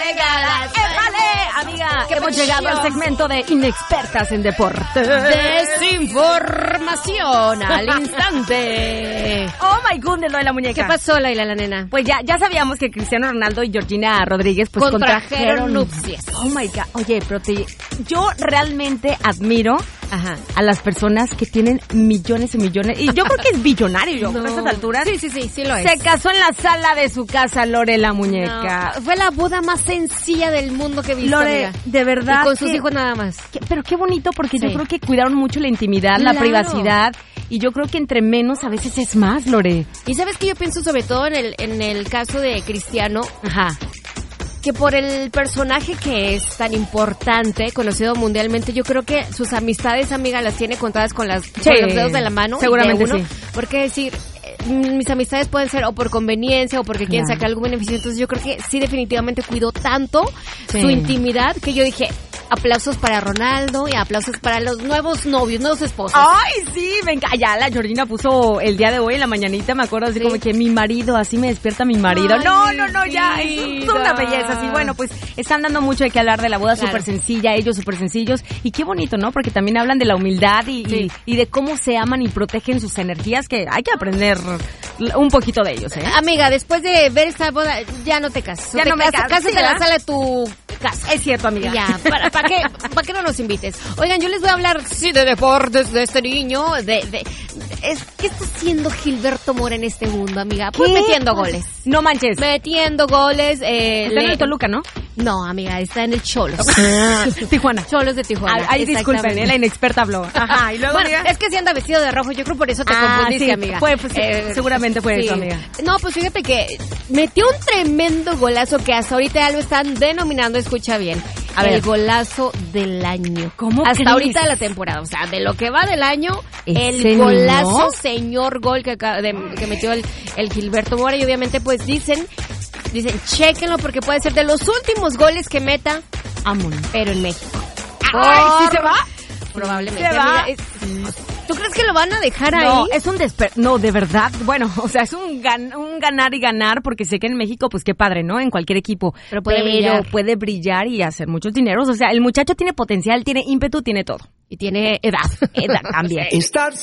regalas. ¡Épale! Amiga, hemos llegado al segmento de inexpertas en deporte. Desinformación al instante. Oh my goodness, lo de la muñeca. ¿Qué pasó, Laila, la nena? Pues ya sabíamos que Cristiano Ronaldo y Georgina Rodríguez pues contrajeron nupcias. Oh my God. Oye, pero yo realmente admiro a las personas que tienen millones y millones. Y yo creo que es billonario a estas alturas. Sí lo es. Se casó en la sala de su casa, Lore, la muñeca. No, fue la boda más sencilla del mundo que he visto, Lore, amiga. de verdad. Y con sus hijos nada más. Pero qué bonito, porque yo creo que cuidaron mucho la intimidad, la privacidad. Y yo creo que entre menos a veces es más, Lore. Y ¿sabes qué yo pienso sobre todo en el caso de Cristiano? Que por el personaje que es tan importante, conocido mundialmente, yo creo que sus amistades, amiga, las tiene contadas con los dedos de la mano. Seguramente sí. Porque decir, mis amistades pueden ser o por conveniencia o porque quieren sacar algún beneficio. Entonces yo creo que sí definitivamente cuidó tanto su intimidad que yo dije, aplausos para Ronaldo y aplausos para los nuevos novios, nuevos esposos. ¡Ay, sí! Venga, ya la Georgina puso el día de hoy en la mañanita, me acuerdo así como que mi marido, así me despierta mi marido. Ay, no, ya, es una belleza. Sí, bueno, pues están dando mucho de qué hablar de la boda, súper sencilla, ellos súper sencillos. Y qué bonito, ¿no? Porque también hablan de la humildad y de cómo se aman y protegen sus energías, que hay que aprender un poquito de ellos, ¿eh? Amiga, después de ver esta boda, ya no te casas. Ya no me caso. Cásate en la sala de tu casa. Es cierto, amiga. Ya, ¿para qué no nos invites? Oigan, yo les voy a hablar, de deportes, de este niño, ¿qué está haciendo Gilberto Mora en este mundo, amiga? Pues metiendo goles. No manches. Metiendo goles. Está en el Toluca, ¿no? No, amiga, está en el Cholos. Tijuana. Cholos de Tijuana. Ay, disculpen, la inexperta habló. Ajá, y luego, bueno, es que si anda vestido de rojo, yo creo por eso te confundiste, amiga. Seguramente fue eso, amiga. No, pues fíjate que metió un tremendo golazo que hasta ahorita ya lo están denominando, escucha bien, el golazo del año. ¿Cómo hasta crees? Ahorita de la temporada, o sea, de lo que va del año, el golazo, señor gol que metió el Gilberto Mora. Y obviamente pues dicen, chéquenlo porque puede ser de los últimos goles que meta, pero en México. ¡Ay, sí se va! Probablemente. ¿Se va? ¿Tú crees que lo van a dejar ahí? No, es un no, de verdad. Bueno, o sea, es un ganar y ganar, porque sé que en México, pues qué padre, ¿no? En cualquier equipo. Pero puede brillar y hacer muchos dineros. O sea, el muchacho tiene potencial, tiene ímpetu, tiene todo. Y tiene edad. Edad también. Estar